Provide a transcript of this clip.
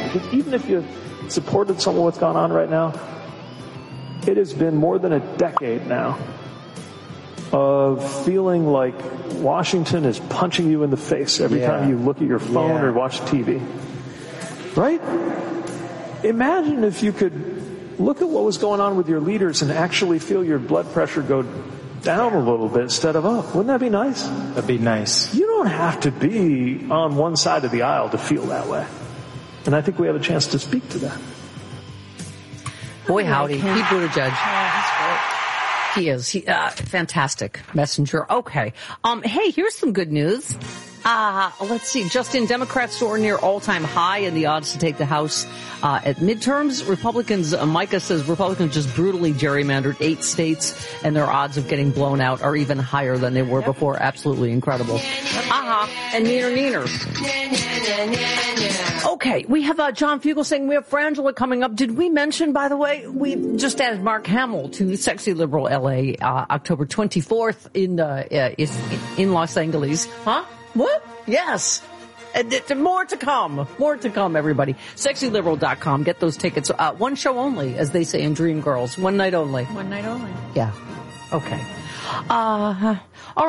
because even if you supported some of what's gone on right now, it has been more than a decade now of feeling like Washington is punching you in the face every time you look at your phone or watch TV. Right? Imagine if you could look at what was going on with your leaders and actually feel your blood pressure go down a little bit instead of up. Wouldn't that be nice? That'd be nice. You don't have to be on one side of the aisle to feel that way. And I think we have a chance to speak to that. Boy, howdy. Pete Buttigieg. Yeah, that's great. He is. Fantastic messenger. Okay. Hey, here's some good news. Let's see. Just in, Democrats soar near all-time high in the odds to take the House at midterms. Republicans, Micah says Republicans just brutally gerrymandered 8 states, and their odds of getting blown out are even higher than they were before. Absolutely incredible. And neeners. Okay, we have John Fugel saying we have Frangela coming up. Did we mention, by the way, we just added Mark Hamill to Sexy Liberal LA October 24th in Los Angeles. Huh? What? Yes. And more to come. More to come, everybody. SexyLiberal.com. Get those tickets. One show only, as they say in Dreamgirls. One night only. One night only. Yeah. Okay. All right.